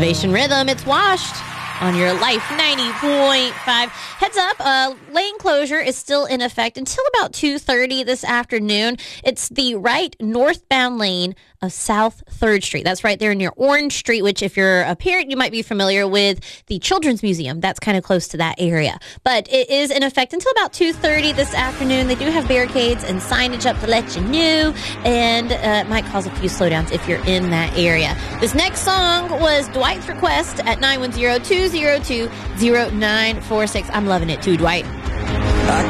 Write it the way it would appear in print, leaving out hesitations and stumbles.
Elevation Rhythm, it's Washed on your Life 90.5. Heads up, lane closure is still in effect until about 2:30 this afternoon. It's the right northbound lane of South 3rd Street. That's right there near Orange Street, which if you're a parent, you might be familiar with the Children's Museum. That's kind of close to that area. But it is in effect until about 2:30 this afternoon. They do have barricades and signage up to let you know, and it might cause a few slowdowns if you're in that area. This next song was Dwight's request at 910-202-0946. I'm loving it too, Dwight.